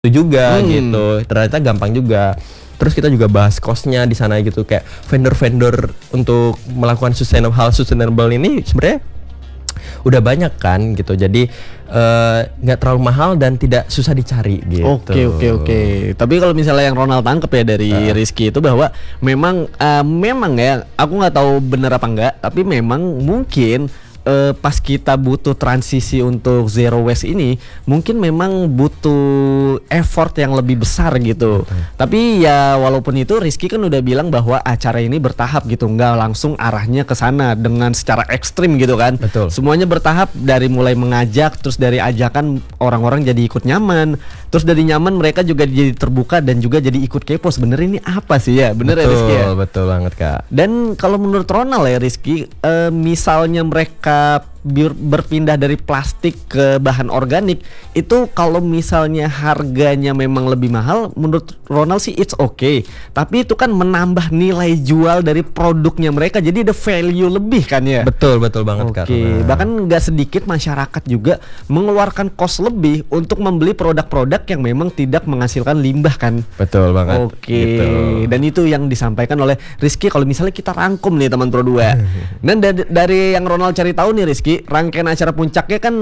itu juga gitu. Ternyata gampang juga. Terus kita juga bahas cost-nya di sana gitu, kayak vendor-vendor untuk melakukan sustainable ini sebenarnya udah banyak kan gitu. Jadi nggak terlalu mahal dan tidak susah dicari gitu. Oke. Tapi kalau misalnya yang Ronald tangkep ya dari Rizky itu bahwa memang ya, aku nggak tahu bener apa enggak, tapi memang mungkin pas kita butuh transisi untuk zero waste ini mungkin memang butuh effort yang lebih besar gitu. Tapi ya walaupun itu Rizky kan udah bilang bahwa acara ini bertahap gitu, nggak langsung arahnya ke sana dengan secara ekstrim gitu kan. Betul. Semuanya bertahap, dari mulai mengajak, terus dari ajakan orang-orang jadi ikut nyaman, terus dari nyaman mereka juga jadi terbuka dan juga jadi ikut kepo sebenarnya ini apa sih ya. Bener ya Rizky ya? Betul banget Kak. Dan kalau menurut Ronald ya Rizky, misalnya mereka berpindah dari plastik ke bahan organik, itu kalau misalnya harganya memang lebih mahal, menurut Ronald sih it's okay. Tapi itu kan menambah nilai jual dari produknya mereka, jadi ada value lebih kan ya. Betul banget Kak. Oke, bahkan nggak sedikit masyarakat juga mengeluarkan cost lebih untuk membeli produk-produk yang memang tidak menghasilkan limbah kan. Betul banget. Oke, Gitu. dan itu yang disampaikan oleh Rizky. Kalau misalnya kita rangkum nih teman Pro 2. Dan dari yang Ronald cari tahu nih Rizky, rangkaian acara puncaknya kan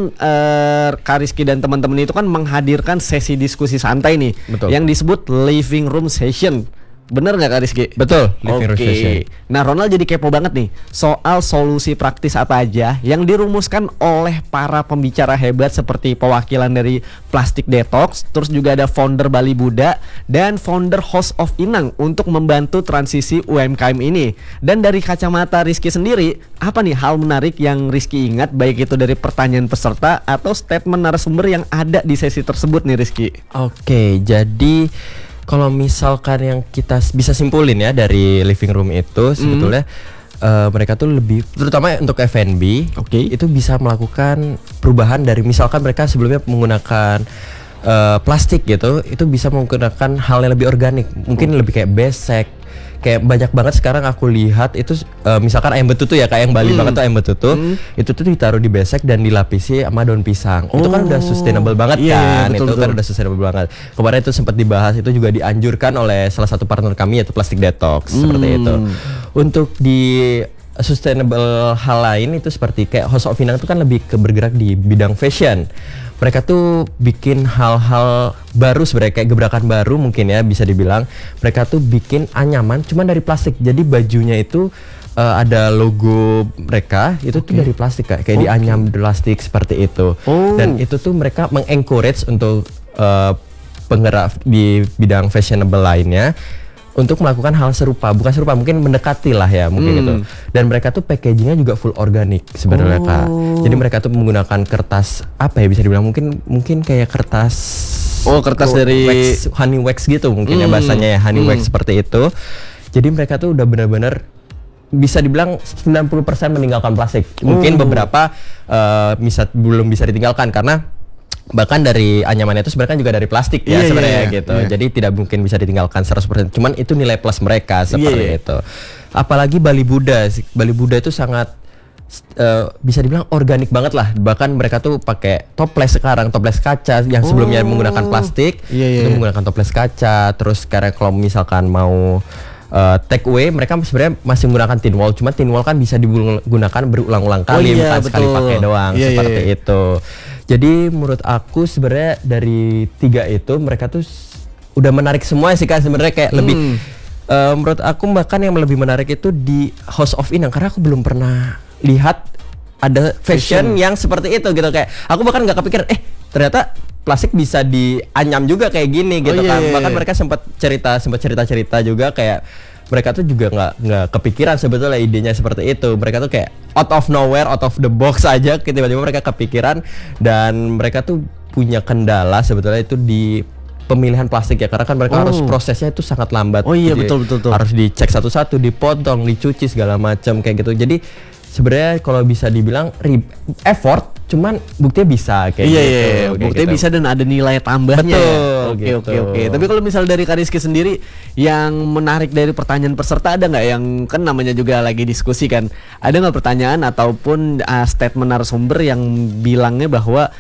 Kak Rizky dan teman-teman itu kan menghadirkan sesi diskusi santai nih. Betul. Yang disebut living room session. Bener nggak Kak Rizky? Betul, living room session. Nah Ronald jadi kepo banget nih soal solusi praktis apa aja yang dirumuskan oleh para pembicara hebat seperti pewakilan dari Plastik Detox, terus juga ada founder Bali Buddha dan founder House of Inang untuk membantu transisi UMKM ini. Dan dari kacamata Rizky sendiri, apa nih hal menarik yang Rizky ingat, baik itu dari pertanyaan peserta atau statement narasumber yang ada di sesi tersebut nih Rizky? Oke, jadi kalau misalkan yang kita bisa simpulin ya dari living room itu sebetulnya mereka tuh lebih, terutama untuk F&B, itu bisa melakukan perubahan dari misalkan mereka sebelumnya menggunakan plastik gitu, itu bisa menggunakan hal yang lebih organik, mungkin lebih kayak besek. Kayak banyak banget sekarang aku lihat itu misalkan ayam betutu ya, kayak yang Bali banget tuh ayam betutu, itu tuh ditaruh di besek dan dilapisi sama daun pisang. Itu kan udah sustainable banget kan, betul, itu kan udah sustainable banget. Kemarin itu sempat dibahas, itu juga dianjurkan oleh salah satu partner kami yaitu Plastik Detox, seperti itu. Untuk di sustainable hal lain itu seperti kayak House of Inang itu kan lebih ke bergerak di bidang fashion. Mereka tuh bikin hal-hal baru sebenarnya, kayak gebrakan baru mungkin ya bisa dibilang. Mereka tuh bikin anyaman cuman dari plastik. Jadi bajunya itu ada logo mereka itu tuh dari plastik kayak dianyam plastik seperti itu. Dan itu tuh mereka mengencourage untuk penggerak di bidang fashionable lainnya untuk melakukan hal serupa, bukan serupa, mungkin mendekati lah ya mungkin gitu. Dan mereka tuh packagingnya juga full organik sebenarnya Kak. Jadi mereka tuh menggunakan kertas apa ya bisa dibilang mungkin kayak kertas kertas dari wax, honey wax gitu mungkin ya bahasanya ya, honey wax seperti itu. Jadi mereka tuh udah benar-benar bisa dibilang 90% meninggalkan plastik. Mungkin beberapa belum bisa ditinggalkan karena bahkan dari anyamannya itu sebenarnya juga dari plastik ya sebenarnya gitu. Jadi tidak mungkin bisa ditinggalkan 100%. Cuman itu nilai plus mereka seperti itu. Apalagi Bali Buddha. Bali Buddha itu sangat bisa dibilang organik banget lah. Bahkan mereka tuh pakai toples sekarang, toples kaca yang sebelumnya menggunakan plastik, itu menggunakan toples kaca. Terus sekarang kalau misalkan mau take away, mereka sebenarnya masih menggunakan tin wall. Cuma tin wall kan bisa digunakan berulang-ulang kali, bukan sekali pakai doang seperti itu. Jadi menurut aku sebenarnya dari 3 itu mereka tuh udah menarik semua sih Kak sebenarnya, kayak lebih menurut aku bahkan yang lebih menarik itu di House of Inang, karena aku belum pernah lihat ada fashion yang seperti itu gitu. Kayak aku bahkan nggak kepikiran ternyata plastik bisa dianyam juga kayak gini gitu kan. Bahkan mereka sempat cerita juga kayak mereka tuh juga nggak kepikiran sebetulnya idenya seperti itu. Mereka tuh kayak out of nowhere, out of the box aja, tiba-tiba mereka kepikiran. Dan mereka tuh punya kendala sebetulnya itu di pemilihan plastik ya, karena kan mereka harus prosesnya itu sangat lambat. Betul. Harus dicek satu-satu, dipotong, dicuci segala macam kayak gitu. Jadi sebenarnya kalau bisa dibilang effort, cuman buktinya bisa kayak gitu. Iya, buktinya bisa dan ada nilai tambahnya. Betul, Oke, gitu. oke. Tapi kalau misal dari Kak Rizky sendiri, yang menarik dari pertanyaan peserta ada nggak yang kan namanya juga lagi diskusi kan? Ada nggak pertanyaan ataupun statement narasumber yang bilangnya bahwa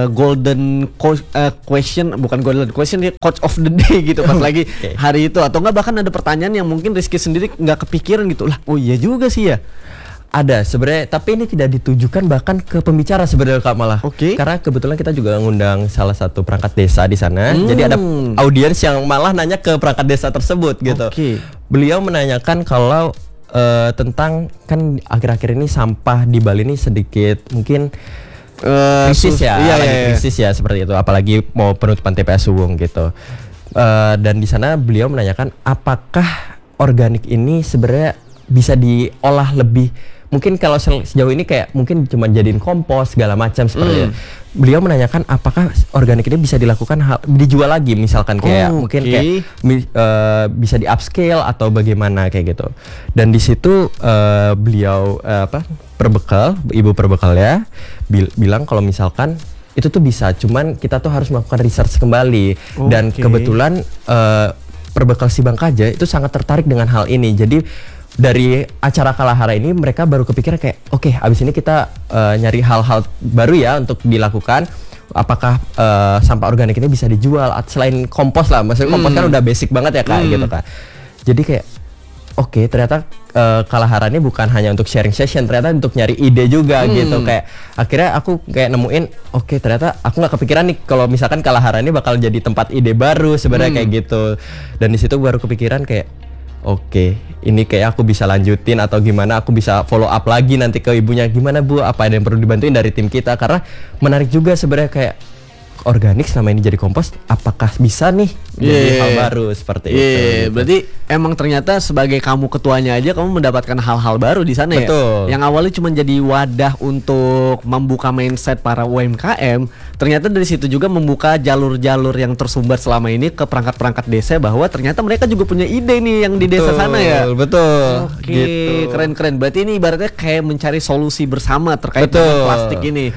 question, bukan golden question ya, coach of the day gitu pas lagi hari itu, atau nggak bahkan ada pertanyaan yang mungkin Rizky sendiri nggak kepikiran gitu lah. Oh iya juga sih ya. Ada sebenarnya, tapi ini tidak ditujukan bahkan ke pembicara sebenarnya Kak malah. Oke. Karena kebetulan kita juga ngundang salah satu perangkat desa di sana. Jadi ada audiens yang malah nanya ke perangkat desa tersebut gitu. Oke. Beliau menanyakan kalau tentang kan akhir-akhir ini sampah di Bali ini sedikit mungkin krisis ya, lagi krisis ya seperti itu. Apalagi mau penutupan TPA Suwung gitu. Dan di sana beliau menanyakan apakah organik ini sebenarnya bisa diolah lebih, mungkin kalau sejauh ini kayak mungkin cuma jadiin kompos segala macam seperti itu. Beliau menanyakan apakah organik ini bisa dilakukan dijual lagi misalkan kayak mungkin kayak bisa di upscale atau bagaimana kayak gitu. Dan di situ beliau ibu perbekal ya bilang kalau misalkan itu tuh bisa, cuman kita tuh harus melakukan research kembali. Dan kebetulan perbekal si Bangkaja itu sangat tertarik dengan hal ini. Jadi dari acara Kalahara ini mereka baru kepikiran kayak oke, abis ini kita nyari hal-hal baru ya untuk dilakukan. Apakah sampah organik ini bisa dijual selain kompos lah, maksudnya kompos kan udah basic banget ya Kak gitu kan. Jadi kayak oke, ternyata Kalahara ini bukan hanya untuk sharing session, ternyata untuk nyari ide juga gitu. Kayak akhirnya aku kayak nemuin oke, ternyata aku nggak kepikiran nih kalau misalkan Kalahara ini bakal jadi tempat ide baru sebenarnya kayak gitu. Dan di situ baru kepikiran kayak oke, ini kayak aku bisa lanjutin atau gimana, aku bisa follow up lagi nanti ke ibunya, gimana Bu, apa ada yang perlu dibantuin dari tim kita, karena menarik juga sebenarnya kayak organik selama ini jadi kompos, apakah bisa nih jadi hal baru seperti itu gitu. Berarti emang ternyata sebagai kamu ketuanya aja kamu mendapatkan hal-hal baru di sana. Betul. Ya. Yang awalnya cuma jadi wadah untuk membuka mindset para UMKM, ternyata dari situ juga membuka jalur-jalur yang tersumbat selama ini ke perangkat-perangkat desa, bahwa ternyata mereka juga punya ide nih yang di desa sana ya. Betul. Oke, Gitu. keren-keren. Berarti ini ibaratnya kayak mencari solusi bersama terkait dengan plastik ini.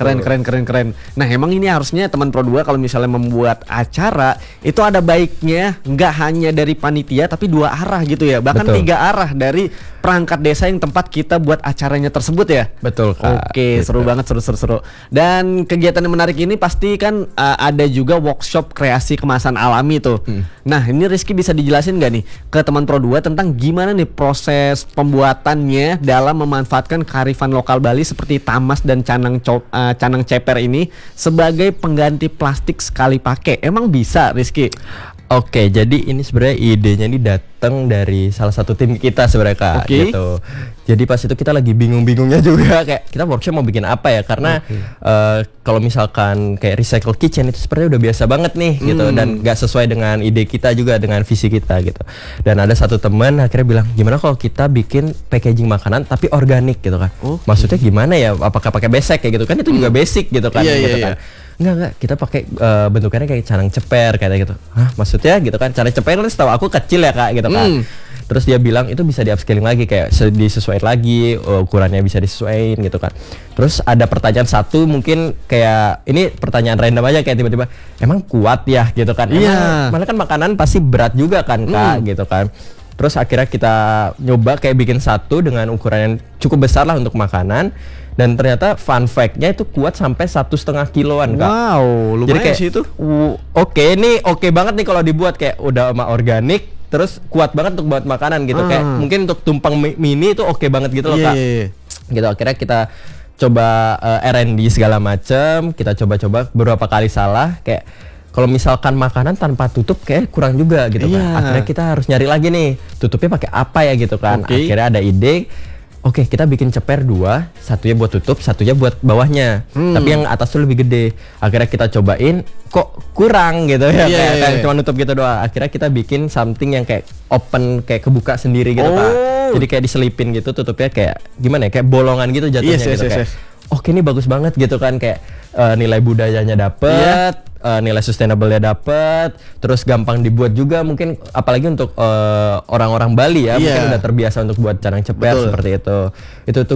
Keren. Nah, emang ini harusnya teman Pro 2 kalau misalnya membuat acara itu ada baiknya nggak hanya dari panitia tapi dua arah gitu ya, bahkan tiga arah dari perangkat desa yang tempat kita buat acaranya tersebut ya. Betul Kak. Oke, gitu. seru banget, seru. Dan kegiatan yang menarik ini pasti kan ada juga workshop kreasi kemasan alami tuh. Nah, ini Rizky bisa dijelasin nggak nih ke teman Pro 2 tentang gimana nih proses pembuatannya dalam memanfaatkan kearifan lokal Bali seperti tamas dan canang ceper ini sebagai pengganti plastik sekali pakai. Emang bisa, Rizky? Oke, jadi ini sebenarnya idenya ini datang dari salah satu tim kita sebenarnya Kak, gitu. Jadi pas itu kita lagi bingung-bingungnya juga kayak kita workshop mau bikin apa ya, karena kalau misalkan kayak recycle kitchen itu sebenarnya udah biasa banget nih gitu, dan gak sesuai dengan ide kita juga, dengan visi kita gitu. Dan ada satu teman akhirnya bilang, gimana kalau kita bikin packaging makanan tapi organik gitu kan. Maksudnya gimana ya, apakah pakai besek kayak gitu kan, itu juga basic gitu kan. Kan. Enggak, kita pakai bentukannya kayak canang ceper kayak gitu. Hah, maksudnya gitu kan. Canang ceper kan setahu aku kecil ya Kak gitu kan. Terus dia bilang itu bisa di upscaling lagi, kayak disesuaikan lagi, ukurannya bisa disesuaikan gitu kan. Terus ada pertanyaan satu, mungkin kayak ini pertanyaan random aja, kayak tiba-tiba emang kuat ya gitu kan. Malah kan makanan pasti berat juga kan Kak gitu kan. Terus akhirnya kita nyoba kayak bikin satu dengan ukuran yang cukup besar lah untuk makanan. Dan ternyata fun fact-nya itu kuat sampai 1,5 kiloan Kak. Wow, lumayan jadi kayak, sih itu. Oke, ini oke banget nih kalau dibuat kayak udah sama organik, terus kuat banget untuk buat makanan gitu. Kayak mungkin untuk tumpang mini itu oke banget gitu loh Kak. Gitu, akhirnya kita coba R&D segala macem, kita coba-coba beberapa kali salah, kayak kalau misalkan makanan tanpa tutup kayak kurang juga gitu kan. Akhirnya kita harus nyari lagi nih, tutupnya pakai apa ya gitu kan. Akhirnya ada ide, oke, kita bikin ceper 2, satunya buat tutup, satunya buat bawahnya. Tapi yang atas tuh lebih gede. Akhirnya kita cobain, kok kurang gitu ya, kayak cuma nutup gitu doang. Akhirnya kita bikin something yang kayak open, kayak kebuka sendiri gitu Kak. Jadi kayak diselipin gitu, tutupnya kayak gimana ya, kayak bolongan gitu jatuhnya gitu. Kayak, oke, ini bagus banget gitu kan, kayak nilai budayanya dapet, nilai sustainable-nya dapet, terus gampang dibuat juga mungkin, apalagi untuk orang-orang Bali ya, mungkin udah terbiasa untuk buat canang ceper seperti itu. Itu tuh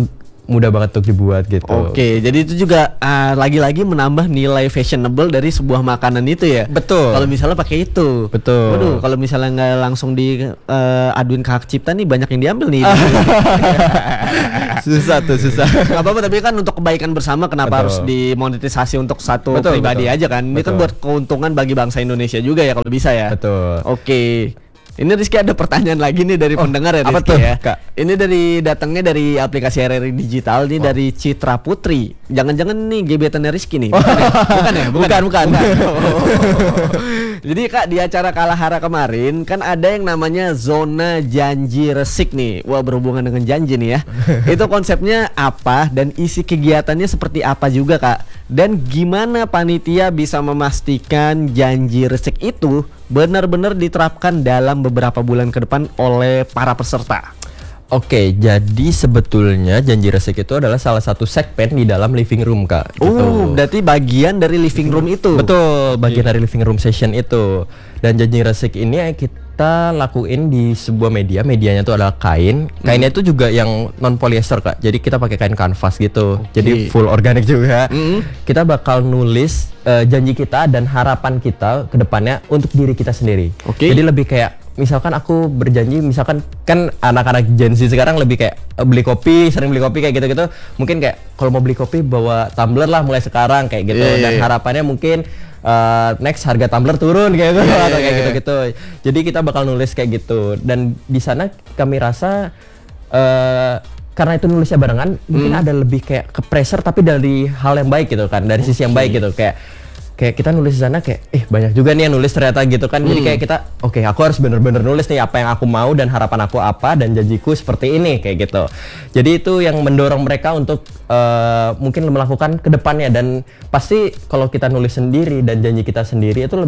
mudah banget untuk dibuat gitu. Oke, jadi itu juga lagi-lagi menambah nilai fashionable dari sebuah makanan itu ya. Betul. Kalau misalnya pakai itu. Betul. Waduh, kalau misalnya nggak langsung di aduin ke hak cipta nih banyak yang diambil nih. Susah tuh, susah. Gak apa-apa, tapi kan untuk kebaikan bersama kenapa Betul. harus dimonetisasi untuk satu Betul, pribadi betul. aja kan. Ini kan Betul. buat keuntungan bagi bangsa Indonesia juga ya kalau bisa ya. Betul. Oke. Ini Rizky ada pertanyaan lagi nih dari pendengar ya apa Rizky tuh, ya. Kak? Ini datangnya dari aplikasi RRI Digital nih dari Citra Putri. Jangan-jangan nih gebetannya Rizky nih. Bukan ya? Bukan. Jadi Kak, di acara Kalahara kemarin kan ada yang namanya zona janji resik nih. Wah, berhubungan dengan janji nih ya. Itu konsepnya apa dan isi kegiatannya seperti apa juga Kak? Dan gimana panitia bisa memastikan janji resik itu benar-benar diterapkan dalam beberapa bulan ke depan oleh para peserta? Oke, jadi sebetulnya janji resik itu adalah salah satu segmen di dalam living room, Kak. Gitu. Berarti bagian dari living room itu. Betul, bagian dari living room session itu. Dan janji resik ini kita lakuin di sebuah medianya itu adalah kain. Kainnya itu juga yang non polyester, Kak. Jadi kita pakai kain kanvas gitu. Jadi full organik juga. Kita bakal nulis janji kita dan harapan kita ke depannya untuk diri kita sendiri. Jadi lebih kayak misalkan aku berjanji, misalkan kan anak-anak Gen Z sekarang lebih kayak beli kopi, sering beli kopi kayak gitu-gitu. Mungkin kayak kalau mau beli kopi bawa tumbler lah mulai sekarang kayak gitu. Dan harapannya mungkin next harga tumbler turun kayak gitu atau kayak gitu-gitu. Jadi kita bakal nulis kayak gitu. Dan di sana kami rasa karena itu nulisnya barengan, mungkin ada lebih kayak ke pressure tapi dari hal yang baik gitu kan, dari sisi yang baik gitu. Kayak kita nulis di sana kayak banyak juga nih yang nulis ternyata gitu kan. Jadi kayak kita aku harus bener-bener nulis nih apa yang aku mau dan harapan aku apa dan janjiku seperti ini kayak gitu. Jadi itu yang mendorong mereka untuk mungkin melakukan ke depannya. Dan pasti kalau kita nulis sendiri dan janji kita sendiri itu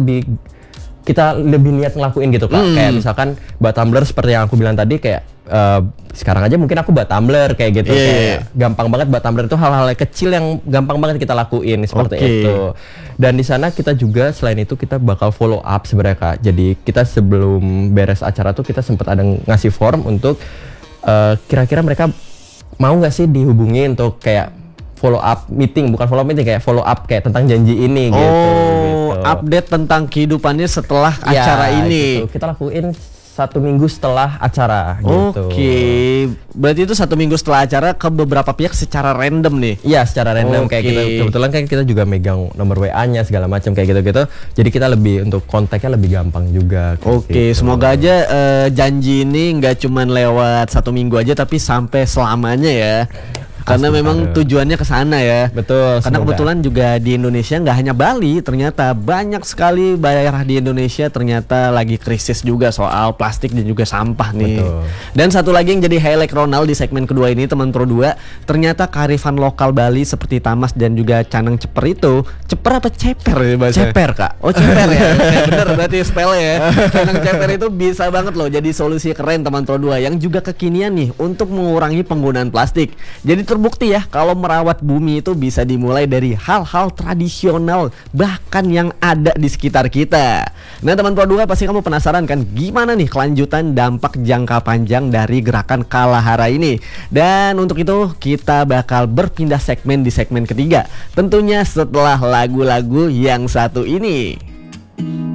kita lebih niat ngelakuin gitu Kak. Kayak misalkan buat tumbler seperti yang aku bilang tadi kayak sekarang aja mungkin aku buat tumbler kayak gitu. Kayak gampang banget buat tumbler itu hal-hal kecil yang gampang banget kita lakuin seperti itu. Dan di sana kita juga selain itu kita bakal follow up sebenarnya Kak. Jadi kita sebelum beres acara tuh kita sempat ada ngasih form untuk kira-kira mereka mau nggak sih dihubungi untuk kayak follow up meeting, bukan follow up meeting, kayak follow up kayak tentang janji ini gitu. Update tentang kehidupannya setelah acara ini. Gitu. Kita lakuin 1 minggu setelah acara gitu. Berarti itu 1 minggu setelah acara ke beberapa pihak secara random nih. Iya, secara random kayak kita kebetulan kan kita juga megang nomor WA-nya segala macam kayak gitu-gitu. Jadi kita lebih untuk kontaknya lebih gampang juga. Semoga aja janji ini nggak cuman lewat 1 minggu aja tapi sampai selamanya ya. Karena memang tujuannya ke sana ya. Betul. Karena kebetulan juga di Indonesia nggak hanya Bali, ternyata banyak sekali daerah di Indonesia ternyata lagi krisis juga soal plastik dan juga sampah nih. Betul. Dan satu lagi yang jadi highlight Ronald di segmen kedua ini teman Pro 2, ternyata kearifan lokal Bali seperti tamas dan juga canang ceper itu, ceper apa ceper ya bahasa? Ceper Kak. Oh ceper ya. Bener berarti spell ya. Canang ceper itu bisa banget loh jadi solusi keren teman Pro 2 yang juga kekinian nih untuk mengurangi penggunaan plastik. Jadi terbukti ya kalau merawat bumi itu bisa dimulai dari hal-hal tradisional bahkan yang ada di sekitar kita. Nah teman Pro 2 pasti kamu penasaran kan gimana nih kelanjutan dampak jangka panjang dari gerakan Kalahara ini. Dan untuk itu kita bakal berpindah segmen di segmen ketiga, tentunya setelah lagu-lagu yang satu ini.